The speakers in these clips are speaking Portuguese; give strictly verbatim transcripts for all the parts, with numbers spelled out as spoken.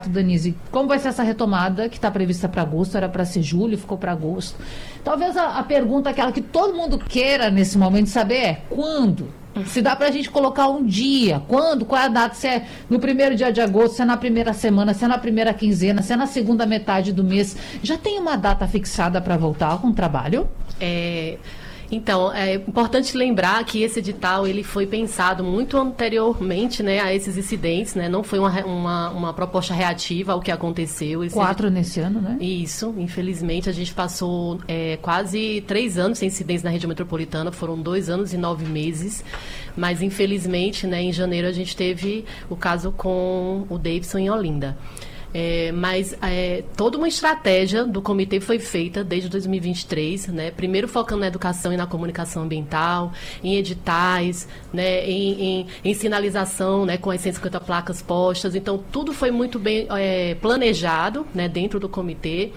Danise, como vai ser essa retomada que está prevista para agosto? Era para ser julho, ficou para agosto. Talvez a, a pergunta, aquela que todo mundo queira nesse momento saber é quando? Se dá para a gente colocar um dia, quando, qual é a data, se é no primeiro dia de agosto, se é na primeira semana, se é na primeira quinzena, se é na segunda metade do mês. Já tem uma data fixada para voltar com o trabalho? É... Então, é importante lembrar que esse edital ele foi pensado muito anteriormente, né, a esses incidentes, né? Não foi uma, uma, uma proposta reativa ao que aconteceu. Esse Quatro edi... nesse ano, né? Isso, infelizmente a gente passou é, quase três anos sem incidentes na região metropolitana, foram dois anos e nove meses, mas infelizmente, né, em janeiro a gente teve o caso com o Davidson em Olinda. É, mas é, toda uma estratégia do comitê foi feita desde dois mil e vinte e três, né? Primeiro focando na educação e na comunicação ambiental, em editais, né? em, em, em sinalização, né? Com as cento e cinquenta placas postas. Então, tudo foi muito bem é, planejado, né? Dentro do comitê.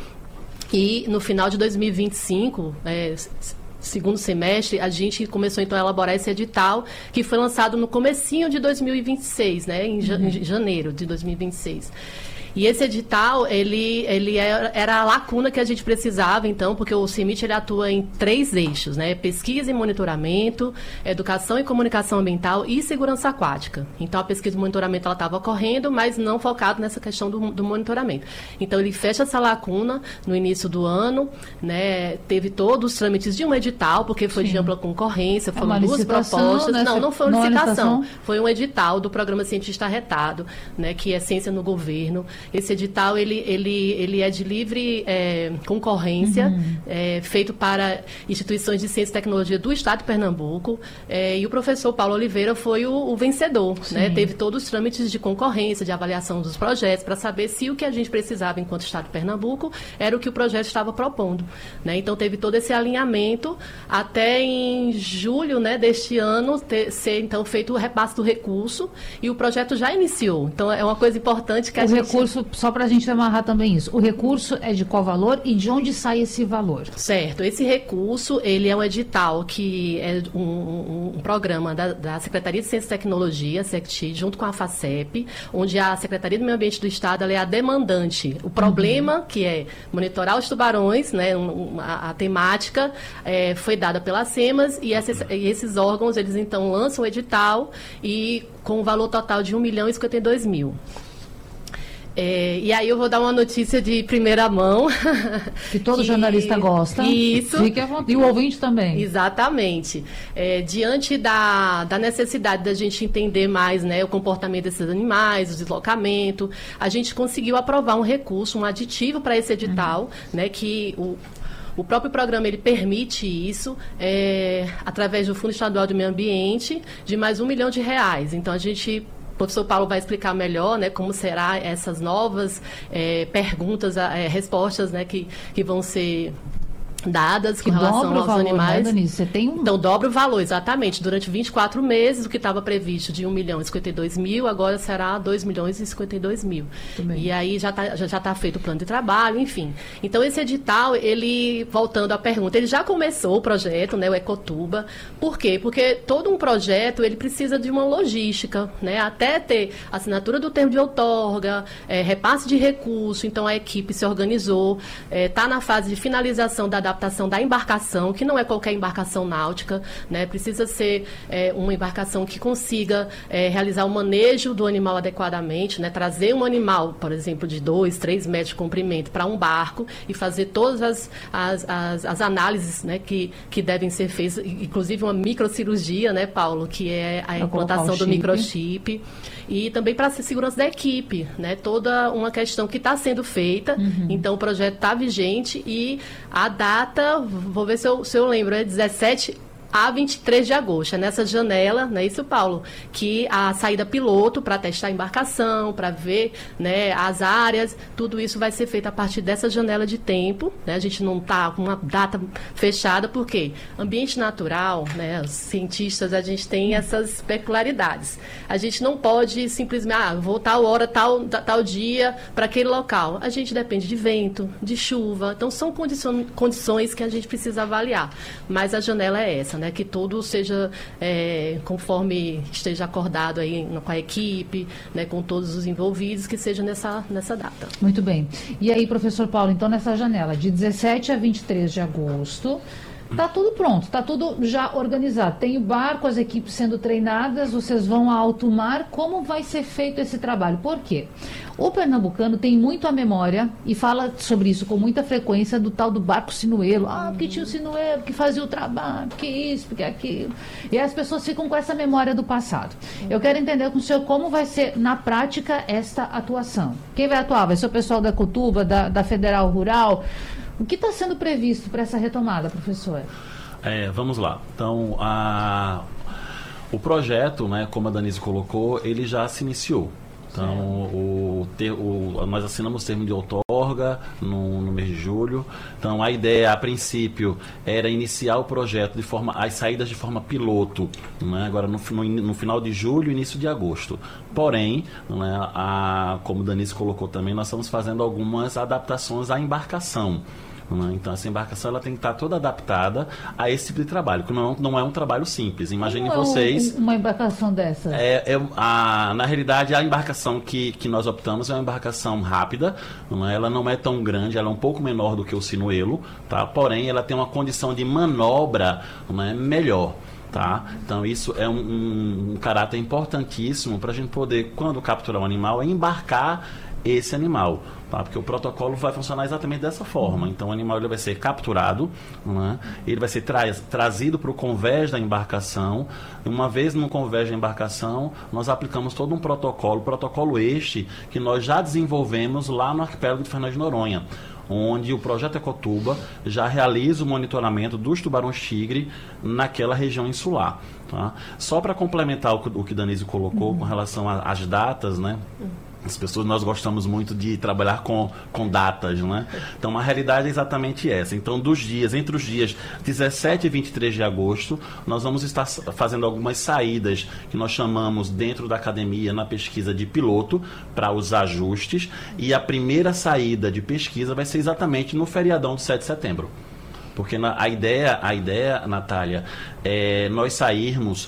E no final de dois mil e vinte e cinco... É, segundo semestre, a gente começou então a elaborar esse edital, que foi lançado no comecinho de dois mil e vinte e seis, né? Em, uhum. em janeiro de dois mil e vinte e seis. E esse edital, ele, ele era a lacuna que a gente precisava, então, porque o CEMIT ele atua em três eixos, né? Pesquisa e monitoramento, educação e comunicação ambiental e segurança aquática. Então, a pesquisa e monitoramento estava ocorrendo, mas não focado nessa questão do, do monitoramento. Então, ele fecha essa lacuna no início do ano, né? Teve todos os trâmites de um edital, porque foi Sim. de ampla concorrência, foram é duas propostas. Nessa... Não, não foi uma licitação, licitação, foi um edital do Programa Cientista Arretado, né? Que é Ciência no Governo. Esse edital ele, ele, ele é de livre é, concorrência, uhum. é, feito para instituições de ciência e tecnologia do Estado de Pernambuco, é, e o professor Paulo Oliveira foi o, o vencedor. Né? Teve todos os trâmites de concorrência, de avaliação dos projetos, para saber se o que a gente precisava enquanto Estado de Pernambuco era o que o projeto estava propondo. Né? Então, teve todo esse alinhamento até em julho, né, deste ano, ter, ser então feito o repasse do recurso, e o projeto já iniciou. Então, é uma coisa importante que a o gente... recurso, só para a gente amarrar também isso, o recurso é de qual valor e de onde sai esse valor? Certo, esse recurso, ele é um edital que é um, um, um programa da, da Secretaria de Ciência e Tecnologia, SECT, junto com a FACEP, onde a Secretaria do Meio Ambiente do Estado ela é a demandante. O problema, uhum. que é monitorar os tubarões, né, um, a, a temática é, foi dada pela SEMAS, e esses, e esses órgãos, eles então lançam o edital e com um valor total de um milhão e cinquenta e dois mil. É, e aí eu vou dar uma notícia de primeira mão. Que todo que, jornalista gosta. Isso. Fique à vontade. E o ouvinte também. Exatamente. É, diante da, da necessidade da gente entender mais, né, o comportamento desses animais, o deslocamento, a gente conseguiu aprovar um recurso, um aditivo para esse edital, uhum. né, que o O próprio programa ele permite isso é, através do Fundo Estadual do Meio Ambiente de mais um milhão de reais. Então, a gente... O professor Paulo vai explicar melhor, né, como será essas novas é, perguntas, é, respostas, né, que, que vão ser dadas que com relação aos valor, animais. Né, Danise? Você tem um... Então, dobra o valor, exatamente. Durante vinte e quatro meses, o que estava previsto de um milhão e cinquenta e dois mil, agora será dois milhões e cinquenta e dois mil. E aí já está já, já tá feito o plano de trabalho, enfim. Então, esse edital, ele, voltando à pergunta, ele já começou o projeto, né, o Ecotuba. Por quê? Porque todo um projeto, ele precisa de uma logística, né? Até ter assinatura do termo de outorga, é, repasse de recurso. Então, a equipe se organizou, está é, na fase de finalização da adaptação adaptação da embarcação, que não é qualquer embarcação náutica, né? Precisa ser é, uma embarcação que consiga é, realizar o manejo do animal adequadamente, né? Trazer um animal, por exemplo, de dois, três metros de comprimento para um barco e fazer todas as, as, as, as análises, né, que, que devem ser feitas, inclusive uma microcirurgia, né, Paulo, que é a implantação do microchip, e também para a segurança da equipe, né? Toda uma questão que está sendo feita, uhum. Então o projeto está vigente e a data, vou ver se eu, se eu lembro, é dezessete a vinte e três de agosto. É nessa janela, não é isso, Paulo? Que a saída piloto para testar a embarcação, para ver, né, as áreas, tudo isso vai ser feito a partir dessa janela de tempo, né? A gente não está com uma data fechada, porque ambiente natural, né, os cientistas, a gente tem essas peculiaridades. A gente não pode simplesmente, ah, vou tal hora, tal, tal dia, para aquele local. A gente depende de vento, de chuva, então são condições, condições que a gente precisa avaliar. Mas a janela é essa, né? né? Que tudo seja é, conforme esteja acordado aí com a equipe, né? Com todos os envolvidos, que seja nessa, nessa data. Muito bem. E aí, professor Paulo, então nessa janela de dezessete a vinte e três de agosto, tá tudo pronto, tá tudo já organizado. Tem o barco, as equipes sendo treinadas, vocês vão a alto mar. Como vai ser feito esse trabalho? Por quê? O pernambucano tem muito a memória e fala sobre isso com muita frequência do tal do barco sinuelo. Ah, porque tinha o sinuelo que fazia o trabalho, porque isso, porque aquilo. E as pessoas ficam com essa memória do passado. Eu quero entender com o senhor como vai ser na prática esta atuação. Quem vai atuar? Vai ser o pessoal da Cotuba, da, da Federal Rural? O que está sendo previsto para essa retomada, professor? É, vamos lá. Então, a, o projeto, né, como a Danise colocou, ele já se iniciou. Então, o, ter, o, nós assinamos o termo de outorga no, no mês de julho. Então, a ideia, a princípio, era iniciar o projeto de forma, as saídas de forma piloto, né? Agora no, no, no final de julho, início de agosto. Porém, né, a, como a Danise colocou também, nós estamos fazendo algumas adaptações à embarcação. Então, essa embarcação ela tem que estar toda adaptada a esse tipo de trabalho, que não é um, não é um trabalho simples. Imaginem Como vocês... É um, uma embarcação dessa? É, é, a, na realidade, a embarcação que, que nós optamos é uma embarcação rápida, não é? Ela não é tão grande, ela é um pouco menor do que o sinuelo, tá? Porém, ela tem uma condição de manobra, não é, melhor. Tá? Então isso é um, um, um caráter importantíssimo para a gente poder, quando capturar um animal, embarcar esse animal, tá? Porque o protocolo vai funcionar exatamente dessa forma. Então o animal ele vai ser capturado, né? Ele vai ser tra trazido para o convés da embarcação. Uma vez no convés da embarcação, nós aplicamos todo um protocolo, protocolo este que nós já desenvolvemos lá no arquipélago de Fernando de Noronha, onde o projeto Ecotuba já realiza o monitoramento dos tubarões-tigre naquela região insular. Tá? Só para complementar o que, o que Danise colocou uhum. com relação às datas, né? As pessoas, nós gostamos muito de trabalhar com, com datas, né? Então, a realidade é exatamente essa. Então, dos dias, entre os dias dezessete e vinte e três de agosto, nós vamos estar fazendo algumas saídas que nós chamamos dentro da academia, na pesquisa de piloto, para os ajustes. E a primeira saída de pesquisa vai ser exatamente no feriadão do sete de setembro. Porque na, a, ideia, a ideia, Natália, é nós sairmos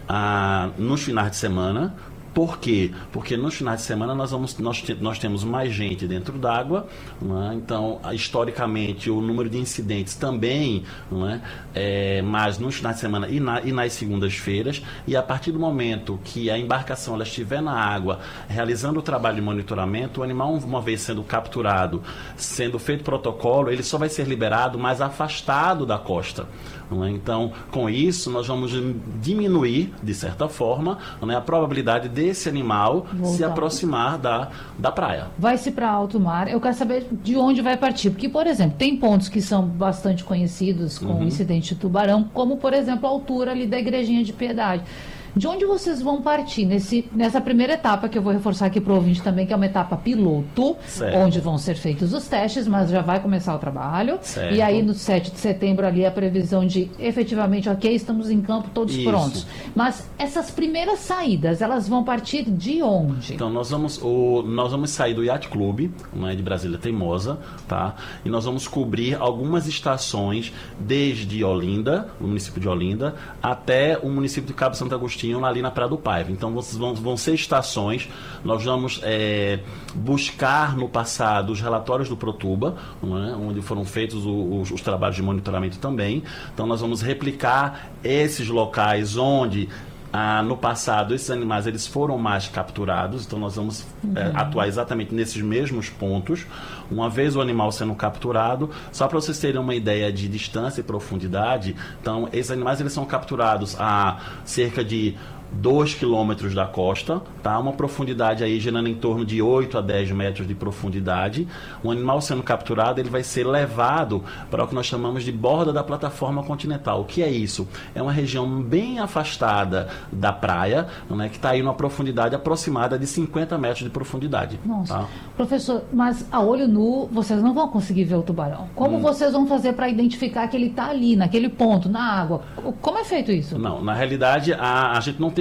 ah, nos finais de semana. Por quê? Porque nos finais de semana nós, vamos, nós, te, nós temos mais gente dentro d'água, né? Então, historicamente, o número de incidentes também, né? É, mas nos finais de semana e, na, e nas segundas-feiras, e a partir do momento que a embarcação ela estiver na água, realizando o trabalho de monitoramento, o animal, uma vez sendo capturado, sendo feito protocolo, ele só vai ser liberado mais afastado da costa. Né? Então, com isso, nós vamos diminuir, de certa forma, né, a probabilidade desse animal Voltar. se aproximar da, da praia. Vai-se para alto mar. Eu quero saber de onde vai partir. Porque, por exemplo, tem pontos que são bastante conhecidos com uhum. incidente de tubarão, como, por exemplo, a altura ali da Igrejinha de Piedade. De onde vocês vão partir nesse, nessa primeira etapa, que eu vou reforçar aqui para o ouvinte também, que é uma etapa piloto, certo. onde vão ser feitos os testes, mas já vai começar o trabalho. Certo. E aí, no sete de setembro, ali, a previsão de, efetivamente, ok, estamos em campo, todos Isso. prontos. Mas essas primeiras saídas, elas vão partir de onde? Então, nós vamos, o, nós vamos sair do Yacht Club, né, de Brasília Teimosa, tá? E nós vamos cobrir algumas estações, desde Olinda, o município de Olinda, até o município de Cabo Santo Agostinho, ali na Praia do Paiva. Então vocês vão, vão ser estações. Nós vamos é, buscar no passado os relatórios do Protuba, não é? Onde foram feitos os, os trabalhos de monitoramento também. Então nós vamos replicar esses locais onde Ah, no passado, esses animais eles foram mais capturados, então nós vamos uhum. é, atuar exatamente nesses mesmos pontos. Uma vez o animal sendo capturado, só para vocês terem uma ideia de distância e profundidade, então esses animais eles são capturados a cerca de dois quilômetros da costa, tá? Uma profundidade aí girando em torno de oito a dez metros de profundidade. Um animal sendo capturado, ele vai ser levado para o que nós chamamos de borda da plataforma continental. O que é isso? É uma região bem afastada da praia, né, que está aí numa profundidade aproximada de cinquenta metros de profundidade. Nossa. Tá? Professor, mas a olho nu vocês não vão conseguir ver o tubarão. Como hum. vocês vão fazer para identificar que ele está ali, naquele ponto, na água? Como é feito isso? Não, na realidade a, a gente não tem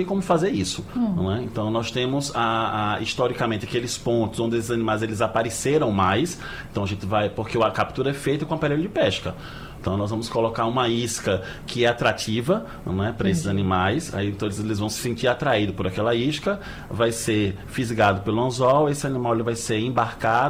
tem como fazer isso. Hum. Não é? Então nós temos, a, a, historicamente, aqueles pontos onde esses animais eles apareceram mais. Então a gente vai, porque a captura é feita com aparelho de pesca. Então nós vamos colocar uma isca que é atrativa, não é, para esses animais. Aí então, eles vão se sentir atraídos por aquela isca, vai ser fisgado pelo anzol, esse animal ele vai ser embarcado